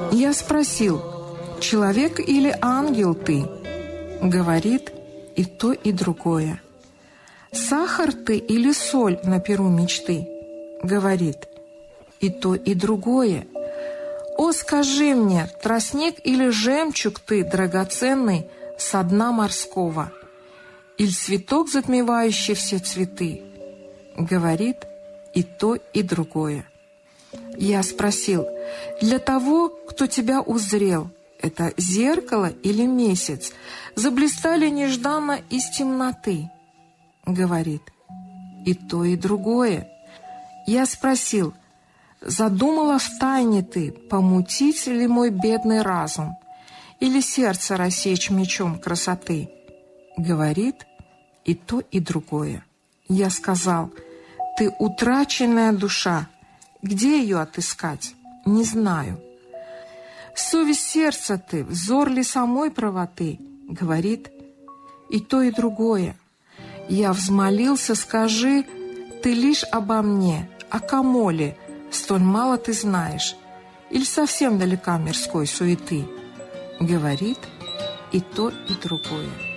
Я спросил: человек или ангел ты? Говорит: и то, и другое. Сахар ты или соль на перу мечты? Говорит: и то, и другое. О, скажи мне, тростник или жемчуг ты, драгоценный, со дна морского? Или цветок, затмевающий все цветы? Говорит: и то, и другое. Я спросил: для того, кто тебя узрел, это зеркало или месяц, заблистали нежданно из темноты? Говорит: и то, и другое. Я спросил: задумала втайне ты помутить ли мой бедный разум, или сердце рассечь мечом красоты? Говорит: и то, и другое. Я сказал: ты утраченная душа, где ее отыскать? Не знаю. Совесть сердца ты, взор ли самой правоты? Говорит: и то, и другое. Я взмолился: скажи ты лишь обо мне, о Камоле, столь мало ты знаешь, или совсем далека мирской суеты? Говорит: и то, и другое.